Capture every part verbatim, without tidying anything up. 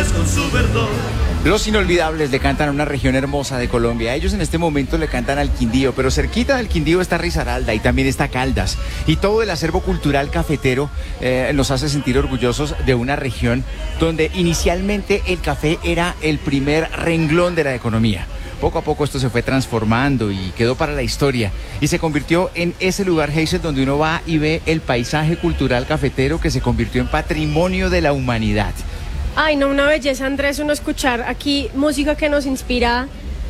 flores con su verdor. Los Inolvidables le cantan a una región hermosa de Colombia. Ellos en este momento le cantan al Quindío, pero cerquita del Quindío está Risaralda y también está Caldas. Y todo el acervo cultural cafetero eh, nos hace sentir orgullosos de una región donde inicialmente el café era el primer renglón de la economía. Poco a poco esto se fue transformando y quedó para la historia. Y se convirtió en ese lugar, Hazel, donde uno va y ve el paisaje cultural cafetero que se convirtió en patrimonio de la humanidad. Ay, no, una belleza, Andrés, uno escuchar aquí música que nos inspira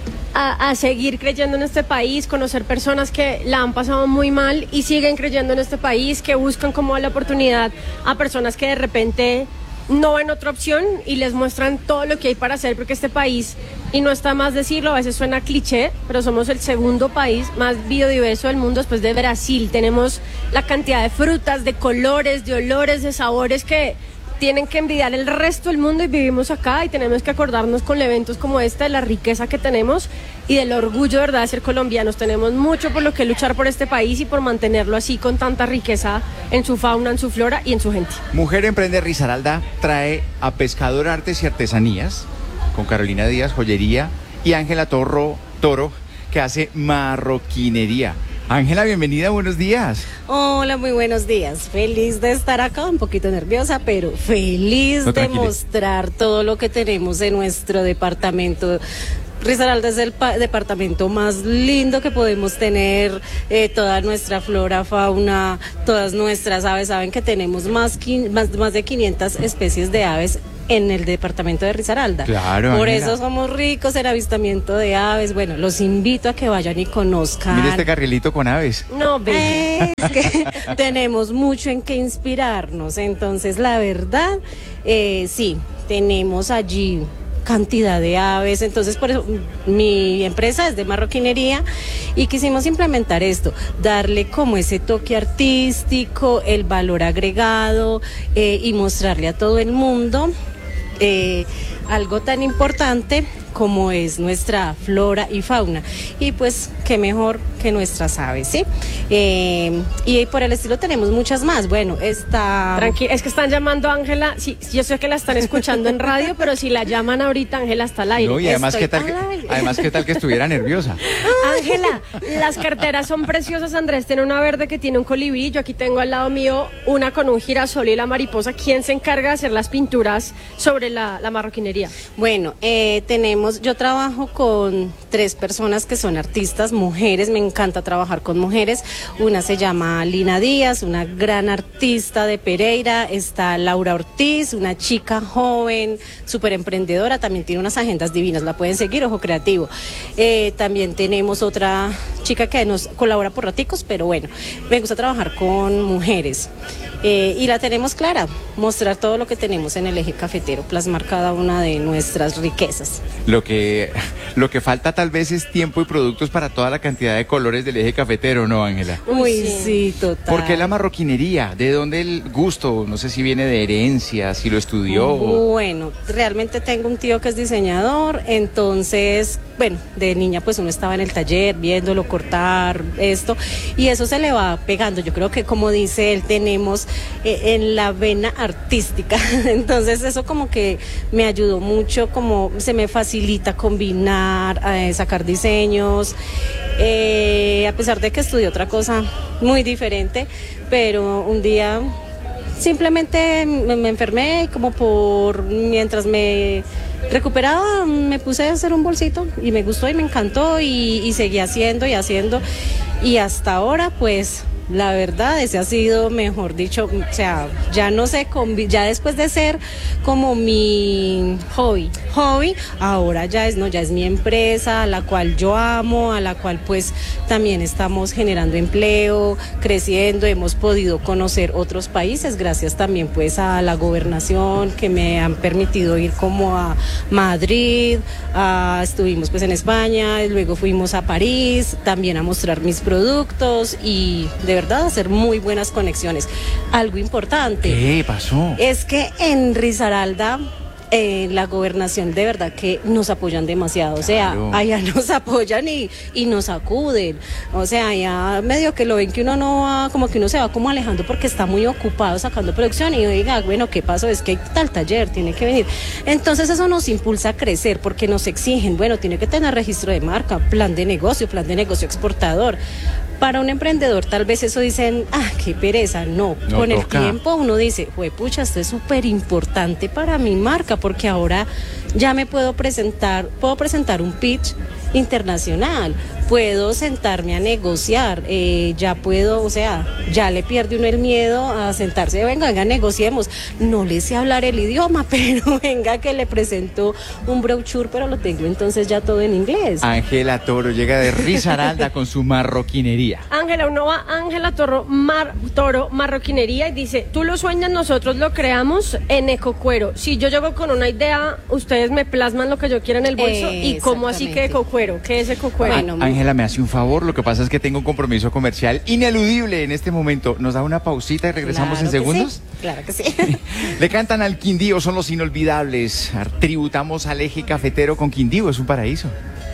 a, a seguir creyendo en este país, conocer personas que la han pasado muy mal y siguen creyendo en este país, que buscan como la oportunidad a personas que de repente no ven otra opción y les muestran todo lo que hay para hacer, porque este país, y no está más decirlo, a veces suena cliché, pero somos el segundo país más biodiverso del mundo después de Brasil. Tenemos la cantidad de frutas, de colores, de olores, de sabores que tienen que envidiar el resto del mundo, y vivimos acá y tenemos que acordarnos con eventos como este de la riqueza que tenemos y del orgullo, de verdad, de ser colombianos. Tenemos mucho por lo que luchar por este país y por mantenerlo así, con tanta riqueza en su fauna, en su flora y en su gente. Mujer Emprende Risaralda trae a Pescador Artes y Artesanías, con Carolina Díaz, joyería, y Ángela Toro, Toro, que hace marroquinería. Ángela, bienvenida, buenos días. Hola, muy buenos días. Feliz de estar acá, un poquito nerviosa, pero feliz No, de mostrar todo lo que tenemos en nuestro departamento. Risaralda es el pa- departamento más lindo que podemos tener, eh, toda nuestra flora, fauna, todas nuestras aves. Saben que tenemos más, qui- más, más de quinientas especies de aves en el departamento de Risaralda. Claro, Por Ángela. eso somos ricos en avistamiento de aves. Bueno, los invito a que vayan y conozcan. Mire este carrilito con aves. No, ve. Es que tenemos mucho en que inspirarnos. Entonces, la verdad, eh, sí, tenemos allí cantidad de aves. Entonces, por eso mi empresa es de marroquinería y quisimos implementar esto, darle como ese toque artístico, el valor agregado, eh, y mostrarle a todo el mundo eh, algo tan importante como es nuestra flora y fauna. Y pues qué mejor que nuestras aves, ¿sí? Eh, y por el estilo tenemos muchas más. Bueno, está... Tranquila, es que están llamando a Ángela. Sí, yo sé que la están escuchando en radio, pero si la llaman ahorita, Ángela está al aire. No, y además, Estoy ¿qué tal que, al aire. además, ¿qué tal que estuviera nerviosa? Ángela, las carteras son preciosas. Andrés tiene una verde que tiene un colibrí. Yo aquí tengo al lado mío una con un girasol y la mariposa. ¿Quién se encarga de hacer las pinturas sobre la, la marroquinería? Bueno, eh, tenemos, yo trabajo con tres personas que son artistas, mujeres, me encanta trabajar con mujeres. Una se llama Lina Díaz, una gran artista de Pereira. Está Laura Ortiz, una chica joven, súper emprendedora, también tiene unas agendas divinas, la pueden seguir, Ojo Creativo. Eh, también tenemos otra chica que nos colabora por raticos, pero bueno, me gusta trabajar con mujeres. Eh, y la tenemos clara, mostrar todo lo que tenemos en el eje cafetero, plasmar cada una de nuestras riquezas. Lo que, lo que falta tal vez es tiempo y productos para toda la cantidad de colores del eje cafetero, ¿no, Ángela? Uy, sí. sí, total. ¿Por qué la marroquinería? ¿De dónde el gusto? No sé si viene de herencia, si lo estudió. Bueno, realmente tengo un tío que es diseñador, entonces, bueno, de niña pues uno estaba en el taller viéndolo cortar esto y eso se le va pegando. Yo creo que, como dice él, tenemos eh, en la vena artística, entonces eso como que me ayudó mucho, como se me facilita combinar, eh, sacar diseños, eh, a pesar de que estudié otra cosa muy diferente, pero un día simplemente me, me enfermé y como por mientras me recuperaba me puse a hacer un bolsito y me gustó y me encantó y, y seguí haciendo y haciendo y hasta ahora pues la verdad ese ha sido, mejor dicho, o sea, ya no sé, ya después de ser como mi Hobby. hobby, ahora ya es, no, ya es mi empresa, a la cual yo amo, a la cual pues también estamos generando empleo, creciendo, hemos podido conocer otros países gracias también pues a la gobernación que me han permitido ir como a Madrid, a, estuvimos pues en España, luego fuimos a París, también a mostrar mis productos y de verdad hacer muy buenas conexiones. Algo importante. ¿Qué pasó? Es que en Risaralda eh, la gobernación de verdad que nos apoyan demasiado, o sea, Claro. allá nos apoyan y, y nos acuden, o sea, allá medio que lo ven que uno no va, como que uno se va como alejando porque está muy ocupado sacando producción y oiga, bueno, ¿qué pasó? Es que hay tal taller, tiene que venir. Entonces eso nos impulsa a crecer porque nos exigen, bueno, tiene que tener registro de marca, plan de negocio, plan de negocio exportador. Para un emprendedor tal vez eso dicen, ah, qué pereza, no, No con toca. el tiempo uno dice, pucha, esto es súper importante para mi marca porque ahora ya me puedo presentar, puedo presentar un pitch internacional, puedo sentarme a negociar, eh, ya puedo, o sea, ya le pierde uno el miedo a sentarse, venga, venga, negociemos, no le sé hablar el idioma, pero venga que le presento un brochure, pero lo tengo entonces ya todo en inglés. Ángela Toro llega de Risaralda con su marroquinería. Ángela, uno va a Ángela Toro, Mar, Toro Marroquinería y dice, tú lo sueñas, nosotros lo creamos en Ecocuero. Si yo llego con una idea, ustedes me plasman lo que yo quiera en el bolso. ¿Y cómo así que Exactamente. Ecocuero? ¿Qué es Ecocuero? Bueno, Ángela, me hace un favor, lo que pasa es que tengo un compromiso comercial ineludible en este momento. ¿Nos da una pausita y regresamos claro en que segundos? sí, claro que sí. Le cantan al Quindío, son los inolvidables. Tributamos al eje cafetero con Quindío, es un paraíso.